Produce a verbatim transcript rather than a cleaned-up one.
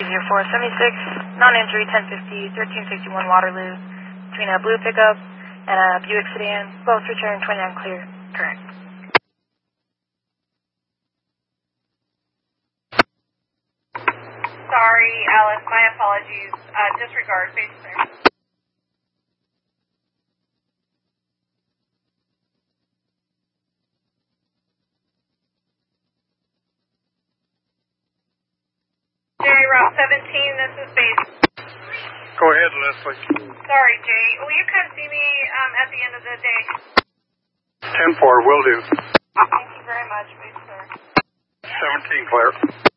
zero four seventy-six, non-entry ten fifty, thirteen sixty-one Waterloo, between a blue pickup and a Buick sedan, both return twenty-nine clear, correct. Sorry, Alice, my apologies. Uh, disregard, face clear. Jerry, Route seventeen, this is base. Go ahead, Leslie. Sorry, Jay. Will you come see me um, at the end of the day? ten four, will do. Thank you very much, base clear. seventeen, clear.